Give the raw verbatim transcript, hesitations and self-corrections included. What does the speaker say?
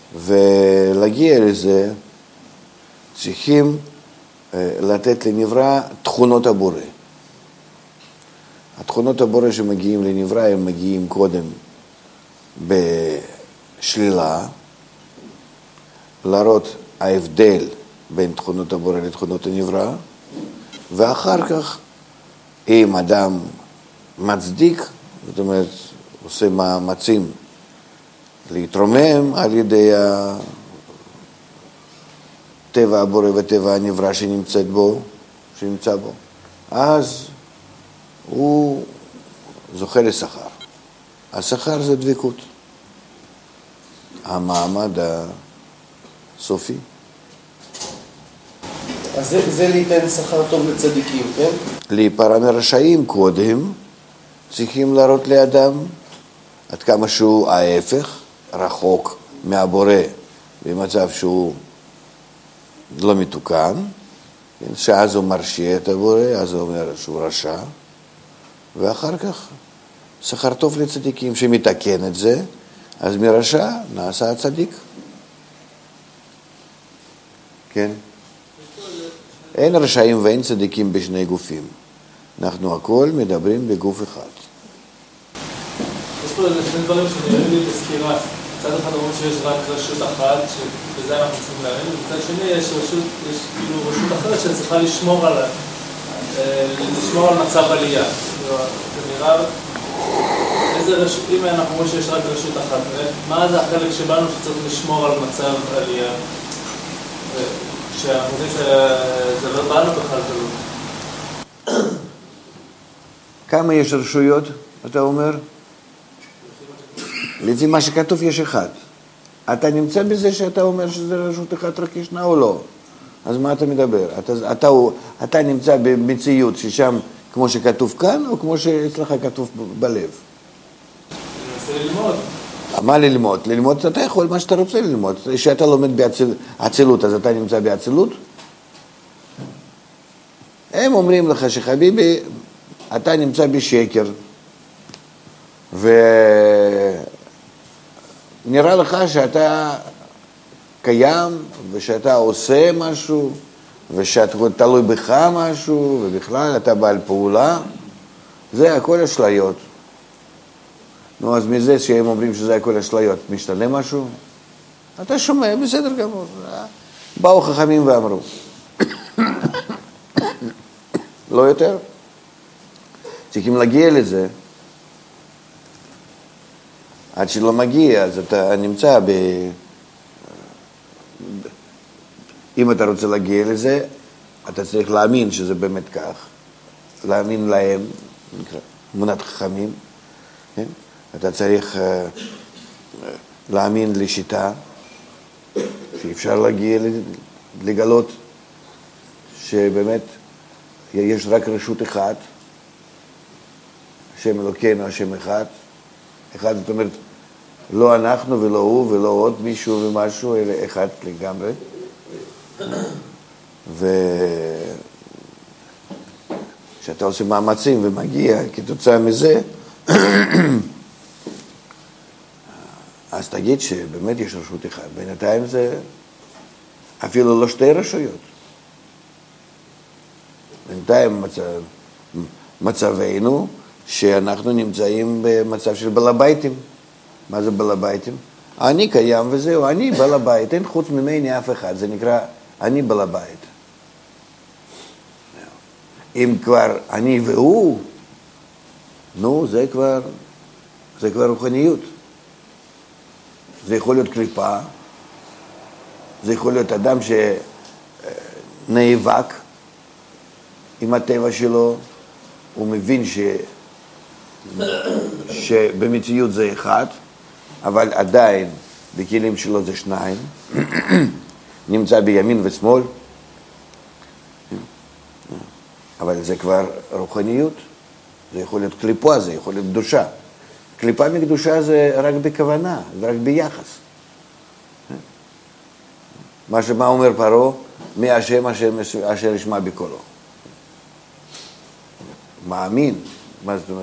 ולהגיע לזה צריכים לתת לנברא תכונות הבורא. התכונות הבורא שמגיעים לנברא הם מגיעים קודם בשלילה, להראות ההבדל בין תכונות הבורא לתכונות הנברא, ואחר כך אם אדם מצדיק, זאת אומרת עושה מאמצים להתרומם על ידי הטבע הבורא וטבע הנברא שנמצאת בו, שנמצא בו, אז הוא זוכה לשכר. השכר זה דבקות, המעמד הסופי. אז זה, זה ליתן שכר טוב לצדיקים, כן? להיפרע מרשעים קודם צריכים להראות לאדם עד כמה שהוא ההפך, רחוק מהבורא, במצב שהוא לא מתוקן, כן? שאז הוא מרשיע את הבורא, אז הוא אומר שהוא רשע, ואחר כך שכר טוב לצדיקים שמתקן את זה, אז מרשע נעשה הצדיק. כן? אין רשעים ואין צדיקים בשני גופים. אנחנו הכל מדברים בגוף אחד. יש פה שני דברים שנראים לי בסקירה. מצד אחד אומרים שיש רק רשות אחת, שבזה אנחנו צריכים להבין, ומצד שני יש רשות, יש כאילו רשות אחרת שצריכה לשמור על, לשמור על מצב עלייה. זה נראה, איזה רשות, אם אנחנו אומרים שיש רק רשות אחת, מה זה החלק שבנו שצריך לשמור על מצב עלייה? שאנחנו יודעים שזה לא באנו בכלל כלום. כמה יש רשויות, אתה אומר? לפי מה שכתוב יש אחד. אתה נמצא בזה שאתה אומר שזה רשות אחת רק ישנה או לא? אז מה אתה מדבר? אתה, אתה, אתה נמצא במציאות ששם כמו שכתוב כאן, או כמו שאצלך כתוב בלב? אני מנסה ללמוד. מה ללמוד? ללמוד אתה יכול מה שאתה רוצה ללמוד. שאתה לומד בעצילות, אז אתה נמצא בעצילות? הם אומרים לך שחביבי, אתה נמצא בשקר, ונראה לך שאתה קיים, ושאתה עושה משהו, ושאתה תלוי בך משהו, ובכלל אתה בעל פעולה, זה הכל אשליות. נו, אז מזה שהם אומרים שזה הכל אשליות, משתנה משהו? אתה שומע, בסדר גמור. באו חכמים ואמרו. לא יותר? צריכים להגיע לזה. עד שלא מגיע, אז אתה נמצא ב... אם אתה רוצה להגיע לזה, אתה צריך להאמין שזה באמת כך. להאמין להם, נקרא, אמונת חכמים. כן? אתה צריך uh, להאמין לשיטה, שאפשר להגיע לגלות שבאמת יש רק רשות אחת, השם אלוקינו, השם אחד. אחד זאת אומרת, לא אנחנו ולא הוא ולא עוד מישהו ומשהו, אלא אחד לגמרי. וכשאתה עושה מאמצים ומגיע כתוצאה מזה, אז תגיד שבאמת יש רשות אחת. בינתיים זה אפילו לא שתי רשויות. בינתיים מצב, מצבנו שאנחנו נמצאים במצב של בעל הביתים. מה זה בעל הביתים? אני קיים וזהו, אני בעל הבית, אין חוץ ממני אף אחד, זה נקרא אני בעל הבית. אם כבר אני והוא, נו, זה כבר, זה כבר רוחניות. זה יכול להיות קליפה, זה יכול להיות אדם שנאבק עם הטבע שלו, הוא מבין ש... שבמציאות זה אחד, אבל עדיין בכלים שלו זה שניים, נמצא בימין ושמאל, אבל זה כבר רוחניות, זה יכול להיות קליפה, זה יכול להיות קדושה. קליפה מקדושה זה רק בכוונה, זה רק ביחס. מה שמה אומר פרעה? מי השם אשר ישמע בקולו. מאמין, מה זאת אומרת?